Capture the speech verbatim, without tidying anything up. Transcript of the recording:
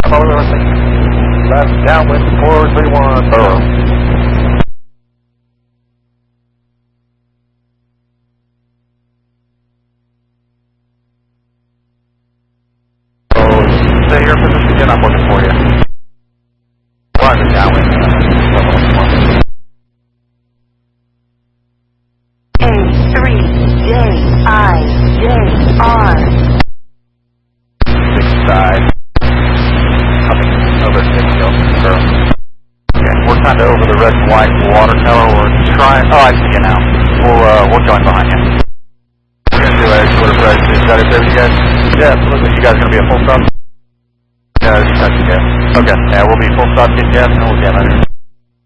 Left downwind four three one. Burrow. Stay your position again, I'm looking for you. Roger, downwind. A three J I J R. Six side. Coming over to Hill. Okay, we're kind of over the red and white water tower. We're trying. Oh, I see you now. We'll uh, we'll join behind you. We're gonna do a sort of red. Is that it there, you guys? Yeah, absolutely. You guys gonna be a full stop? Yeah, that's okay. Okay, yeah, we'll be full stop, get gas, and we'll get out of here.